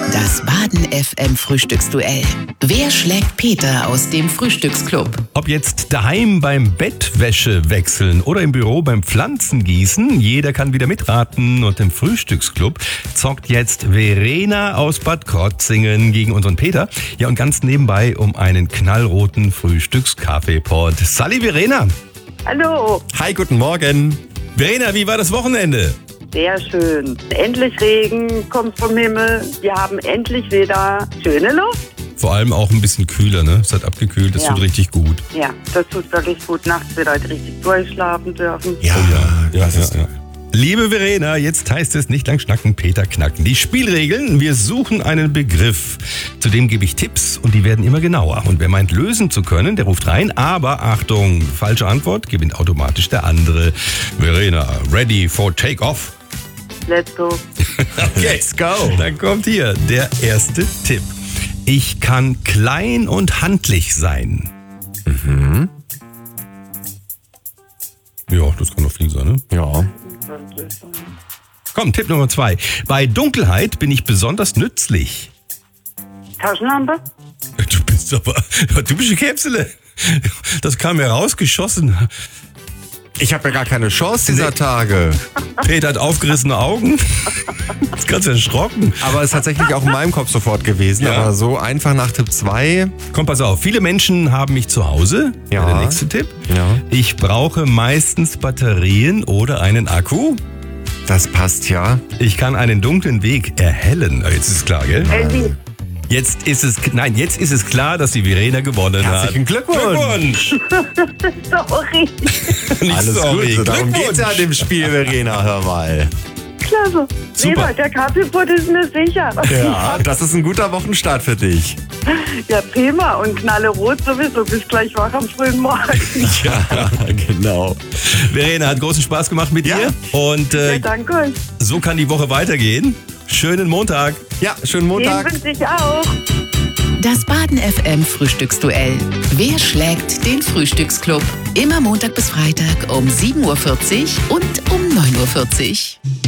Das Baden FM Frühstücksduell. Wer schlägt Peter aus dem Frühstücksclub? Ob jetzt daheim beim Bettwäsche wechseln oder im Büro beim Pflanzengießen, jeder kann wieder mitraten. Und im Frühstücksclub zockt jetzt Verena aus Bad Krozingen gegen unseren Peter. Ja, und ganz nebenbei um einen knallroten Frühstückskaffeepot. Salli, Verena. Hallo, Hi, guten Morgen. Verena, wie war das Wochenende? sehr schön. Endlich Regen kommt vom Himmel. Wir haben endlich wieder schöne Luft. Vor allem auch ein bisschen kühler, ne? Es hat abgekühlt, das Ja. tut richtig gut. Ja, das tut wirklich gut. Nachts wird heute richtig durchschlafen dürfen. Ja, Ja. Liebe Verena, jetzt heißt es nicht lang schnacken, Peter knacken. Die Spielregeln, wir suchen einen Begriff. Zudem gebe ich Tipps und die werden immer genauer. Und wer meint, lösen zu können, der ruft rein. Aber Achtung, falsche Antwort gewinnt automatisch der andere. Verena, ready for take-off? Let's go. Let's go. Dann kommt hier der erste Tipp. Ich kann klein und handlich sein. Ja, das kann doch viel sein, ne? Ja. Komm, Tipp Nummer 2. Bei Dunkelheit bin ich besonders nützlich. Taschenlampe? Du bist aber typische Käpsele. Das kam ja rausgeschossen. Ich habe ja gar keine Chance dieser Tage. Peter hat aufgerissene Augen. Das ist ganz erschrocken. Aber es ist tatsächlich auch in meinem Kopf sofort gewesen. Ja. Aber so einfach nach Tipp 2. Komm, pass auf. Viele Menschen haben mich zu Hause. Ja. Der nächste Tipp. Ja. Ich brauche meistens Batterien oder einen Akku. Das passt ja. Ich kann einen dunklen Weg erhellen. Jetzt ist es klar, gell? Handy. Jetzt ist es klar, dass die Verena gewonnen Herzlichen hat. Glückwunsch. Sorry. Nicht Alles sorry. gut. Darum Glückwunsch. geht's ja an dem Spiel, Verena. Hör mal. Klasse. Super. Lieber, der Kaffeepot ist mir sicher. Ja, das ist ein guter Wochenstart für dich. Ja, prima. Und knallerot sowieso. Bis gleich wach am frühen Morgen. Ja, genau. Verena, hat großen Spaß gemacht mit Ja. dir. Und Ja, danke euch. so kann die Woche weitergehen. Schönen Montag. Ja, schönen Den Montag. wünsche ich auch. Das Baden FM Frühstücksduell. Wer schlägt den Frühstücksclub? Immer Montag bis Freitag um 7.40 Uhr und um 9.40 Uhr.